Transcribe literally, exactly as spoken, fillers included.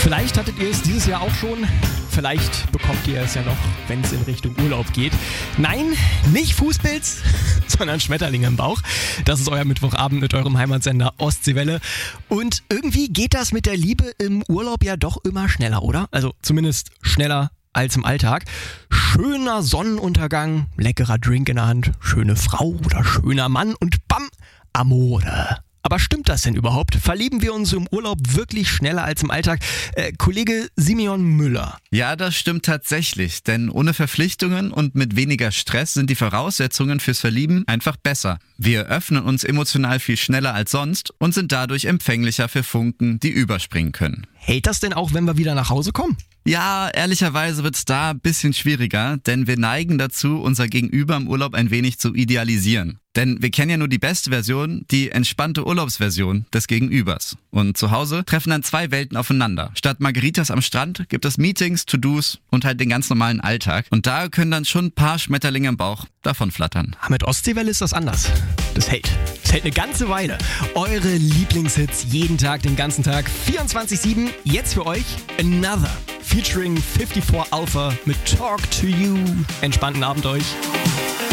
Vielleicht hattet ihr es dieses Jahr auch schon. Vielleicht bekommt ihr es ja noch, wenn es in Richtung Urlaub geht. Nein, nicht Fußpilz, sondern Schmetterlinge im Bauch. Das ist euer Mittwochabend mit eurem Heimatsender Ostseewelle. Und irgendwie geht das mit der Liebe im Urlaub ja doch immer schneller, oder? Also zumindest schneller als im Alltag. Schöner Sonnenuntergang, leckerer Drink in der Hand, schöne Frau oder schöner Mann und bam, Amore. Aber stimmt das denn überhaupt? Verlieben wir uns im Urlaub wirklich schneller als im Alltag? Äh, Kollege Simeon Müller. Ja, das stimmt tatsächlich, denn ohne Verpflichtungen und mit weniger Stress sind die Voraussetzungen fürs Verlieben einfach besser. Wir öffnen uns emotional viel schneller als sonst und sind dadurch empfänglicher für Funken, die überspringen können. Hält das denn auch, wenn wir wieder nach Hause kommen? Ja, ehrlicherweise wird's da ein bisschen schwieriger, denn wir neigen dazu, unser Gegenüber im Urlaub ein wenig zu idealisieren. Denn wir kennen ja nur die beste Version, die entspannte Urlaubsversion des Gegenübers. Und zu Hause treffen dann zwei Welten aufeinander. Statt Margaritas am Strand gibt es Meetings, To-Dos und halt den ganz normalen Alltag. Und da können dann schon ein paar Schmetterlinge im Bauch davon flattern. Mit Ostseewelle ist das anders. Das hält. Das hält eine ganze Weile. Eure Lieblingshits jeden Tag, den ganzen Tag, vierundzwanzig sieben. Jetzt für euch Another. Featuring vierundfünfzig Alpha mit Talk to You. Entspannten Abend euch.